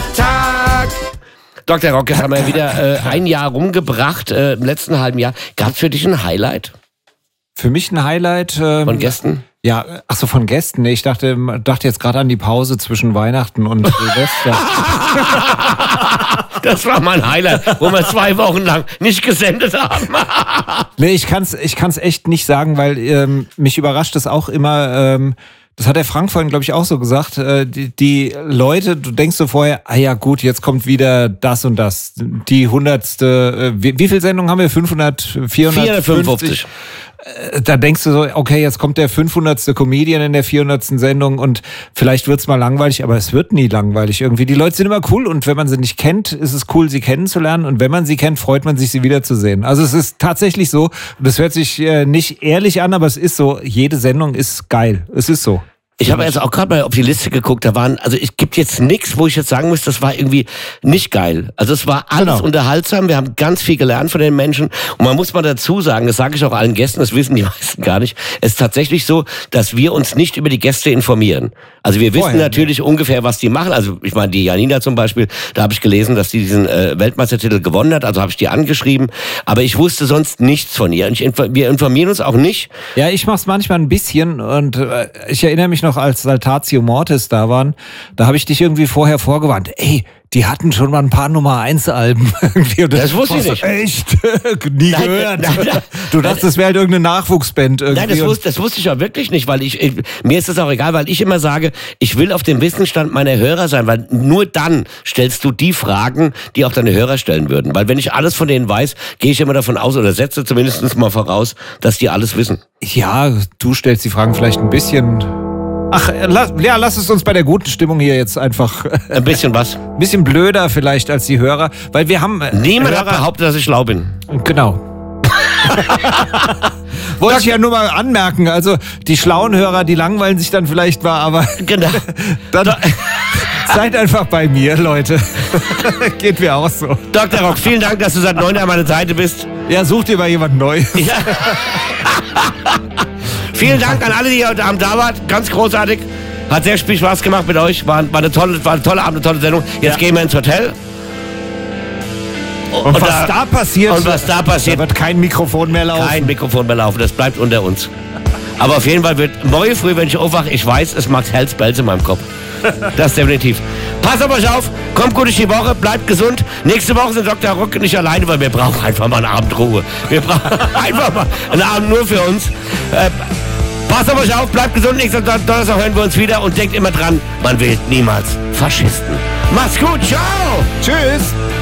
Tag. Dr. Rock, jetzt haben wir wieder ein Jahr rumgebracht, im letzten halben Jahr. Gab es für dich ein Highlight? Für mich ein Highlight. Von Gästen? Ja, achso, von Gästen. Nee, ich dachte jetzt gerade an die Pause zwischen Weihnachten und Silvester. Das war mein Highlight, wo wir 2 Wochen lang nicht gesendet haben. Nee, ich kann's echt nicht sagen, weil mich überrascht das auch immer. Das hat der Frank vorhin, glaube ich, auch so gesagt. Die Leute, du denkst so vorher, ja gut, jetzt kommt wieder das und das. Die 100. Wie viel Sendungen haben wir? 500, 450? Da denkst du so, okay, jetzt kommt der 500. Comedian in der 400. Sendung und vielleicht wird's mal langweilig, aber es wird nie langweilig irgendwie. Die Leute sind immer cool und wenn man sie nicht kennt, ist es cool, sie kennenzulernen und wenn man sie kennt, freut man sich, sie wiederzusehen. Also es ist tatsächlich so, das hört sich nicht ehrlich an, aber es ist so, jede Sendung ist geil. Es ist so. Ich habe jetzt auch gerade mal auf die Liste geguckt, es gibt jetzt nichts, wo ich jetzt sagen muss, das war irgendwie nicht geil. Also es war alles unterhaltsam, wir haben ganz viel gelernt von den Menschen und man muss mal dazu sagen, das sage ich auch allen Gästen, das wissen die meisten gar nicht, es ist tatsächlich so, dass wir uns nicht über die Gäste informieren. Also wir wissen natürlich ungefähr, was die machen, also ich meine die Janina zum Beispiel, da habe ich gelesen, dass die diesen Weltmeistertitel gewonnen hat, also habe ich die angeschrieben, aber ich wusste sonst nichts von ihr. Wir informieren uns auch nicht. Ja, ich mach's manchmal ein bisschen und ich erinnere mich noch, als Saltatio Mortis da waren, da habe ich dich irgendwie vorher vorgewarnt. Ey, die hatten schon mal ein paar Nummer-1-Alben. Das wusste ich nicht. Echt? Nie gehört. Nein. Du dachtest, das wäre halt irgendeine Nachwuchsband irgendwie. Nein, das wusste ich auch wirklich nicht, weil mir ist das auch egal, weil ich immer sage, ich will auf dem Wissensstand meiner Hörer sein, weil nur dann stellst du die Fragen, die auch deine Hörer stellen würden. Weil wenn ich alles von denen weiß, gehe ich immer davon aus oder setze zumindest mal voraus, dass die alles wissen. Ja, du stellst die Fragen vielleicht ein bisschen... Ach, lass es uns bei der guten Stimmung hier jetzt einfach... Ein bisschen was? Ein bisschen blöder vielleicht als die Hörer, weil wir haben... Niemand hat behauptet, dass ich schlau bin. Genau. Wollte ich ja nur mal anmerken, also die schlauen Hörer, die langweilen sich dann vielleicht mal, aber... Genau. Dann seid einfach bei mir, Leute. Geht mir auch so. Dr. Rock, vielen Dank, dass du seit 9 an meiner Seite bist. Ja, such dir mal jemand Neues. Ja. Vielen Dank an alle, die heute Abend da waren. Ganz großartig. Hat sehr viel Spaß gemacht mit euch. War ein toller Abend, eine tolle Sendung. Jetzt gehen wir ins Hotel. Und was da passiert, da wird kein Mikrofon mehr laufen. Kein Mikrofon mehr laufen, das bleibt unter uns. Aber auf jeden Fall wird morgen früh, wenn ich aufwache, ich weiß, es macht Hells Bells in meinem Kopf. Das definitiv. Passt auf euch auf, kommt gut durch die Woche, bleibt gesund. Nächste Woche sind Dr. Rock nicht alleine, weil wir brauchen einfach mal eine Abendruhe. Wir brauchen einfach mal einen Abend nur für uns. Passt auf euch auf, bleibt gesund. Nächsten Donnerstag hören wir uns wieder und denkt immer dran, man wählt niemals Faschisten. Macht's gut, ciao! Tschüss!